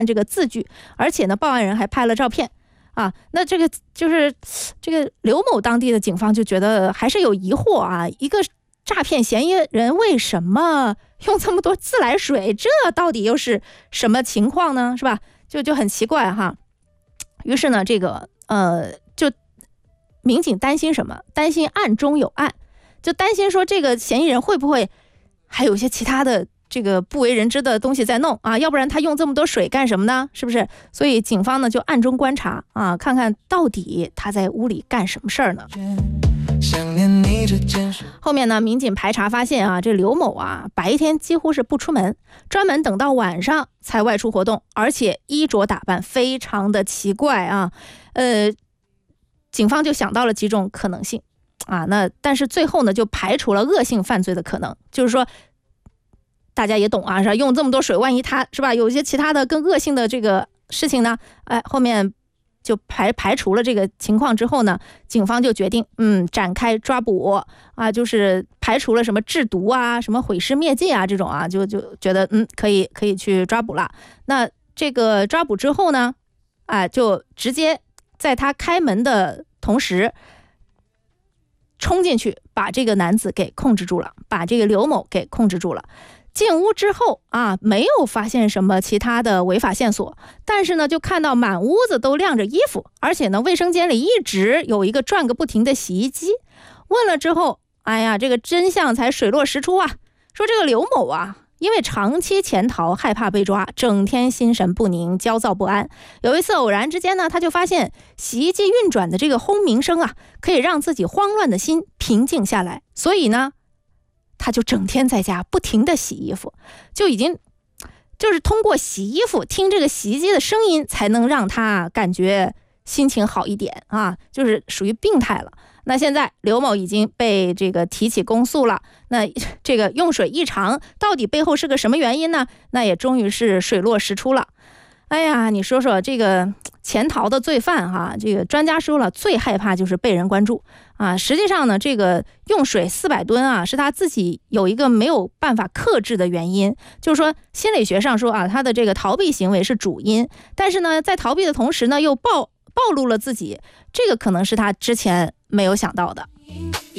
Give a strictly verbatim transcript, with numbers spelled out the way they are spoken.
这个字据，而且呢，报案人还拍了照片啊。那这个就是这个刘某当地的警方就觉得还是有疑惑啊，一个诈骗嫌疑人为什么用这么多自来水？这到底又是什么情况呢？是吧？就就很奇怪哈。于是呢，这个呃，就民警担心什么？担心案中有案，就担心说这个嫌疑人会不会还有一些其他的这个不为人知的东西在弄啊？要不然他用这么多水干什么呢？是不是？所以警方呢就暗中观察啊，看看到底他在屋里干什么事儿呢？后面呢，民警排查发现啊，这刘某啊，白天几乎是不出门，专门等到晚上才外出活动，而且衣着打扮非常的奇怪啊。呃，警方就想到了几种可能性啊，那但是最后呢，就排除了恶性犯罪的可能，就是说，大家也懂啊，是吧？用这么多水，万一他是吧，有一些其他的更恶性的这个事情呢，哎，后面。就排排除了这个情况之后呢，警方就决定，嗯，展开抓捕啊，就是排除了什么制毒啊、什么毁尸灭迹啊这种啊，就就觉得嗯可以可以去抓捕了。那这个抓捕之后呢，啊，就直接在他开门的同时，冲进去把这个男子给控制住了，把这个刘某给控制住了。进屋之后啊，没有发现什么其他的违法线索，但是呢，就看到满屋子都晾着衣服，而且呢，卫生间里一直有一个转个不停的洗衣机。问了之后，哎呀，这个真相才水落石出啊！说这个刘某啊，因为长期潜逃，害怕被抓，整天心神不宁，焦躁不安。有一次偶然之间呢，他就发现洗衣机运转的这个轰鸣声啊，可以让自己慌乱的心平静下来，所以呢。他就整天在家不停的洗衣服，就已经就是通过洗衣服听这个洗衣机的声音，才能让他感觉心情好一点啊，就是属于病态了。那现在刘某已经被这个提起公诉了，那这个用水异常到底背后是个什么原因呢？那也终于是水落石出了。哎呀，你说说这个潜逃的罪犯哈，这个专家说了，最害怕就是被人关注啊。实际上呢，这个用水四百吨啊，是他自己有一个没有办法克制的原因，就是说心理学上说啊，他的这个逃避行为是主因，但是呢，在逃避的同时呢，又暴暴露了自己，这个可能是他之前没有想到的。